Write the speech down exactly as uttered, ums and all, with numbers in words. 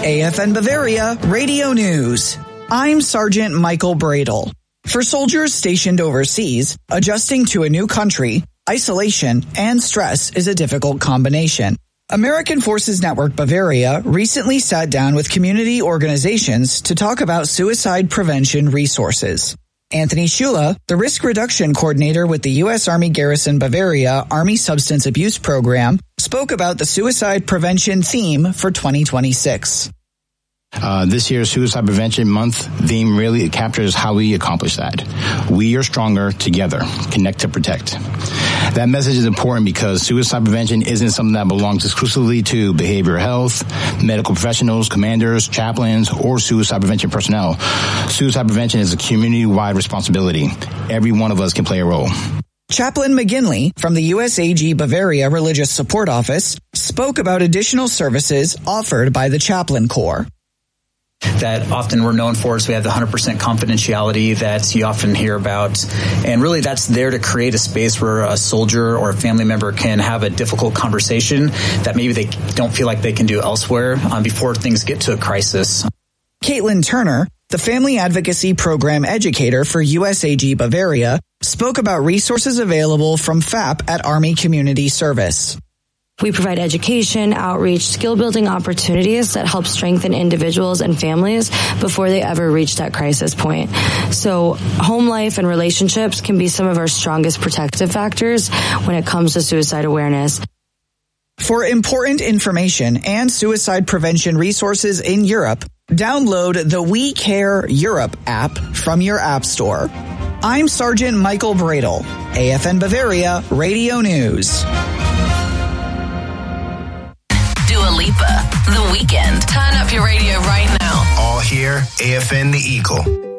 A F N Bavaria Radio News. I'm Sergeant Michael Bradle. For soldiers stationed overseas, adjusting to a new country, isolation, and stress is a difficult combination. American Forces Network Bavaria recently sat down with community organizations to talk about suicide prevention resources. Anthony Shula, the risk reduction coordinator with the U S Army Garrison Bavaria Army Substance Abuse Program, spoke about the suicide prevention theme for twenty twenty-six. Uh, this year's Suicide Prevention Month theme really captures how we accomplish that. We are stronger together. Connect to protect. That message is important because suicide prevention isn't something that belongs exclusively to behavioral health, medical professionals, commanders, chaplains, or suicide prevention personnel. Suicide prevention is a community-wide responsibility. Every one of us can play a role. Chaplain McGinley from the U S A G Bavaria Religious Support Office spoke about additional services offered by the Chaplain Corps. That often we're known for is we have the one hundred percent confidentiality that you often hear about. And really that's there to create a space where a soldier or a family member can have a difficult conversation that maybe they don't feel like they can do elsewhere um, before things get to a crisis. Caitlin Turner, the Family Advocacy Program Educator for U S A G Bavaria, spoke about resources available from F A P at Army Community Service. We provide education, outreach, skill-building opportunities that help strengthen individuals and families before they ever reach that crisis point. So home life and relationships can be some of our strongest protective factors when it comes to suicide awareness. For important information and suicide prevention resources in Europe, download the We Care Europe app from your app store. I'm Sergeant Michael Bradle, A F N Bavaria Radio News. Dua Lipa, The Weeknd. Turn up your radio right now. All here, A F N The Eagle.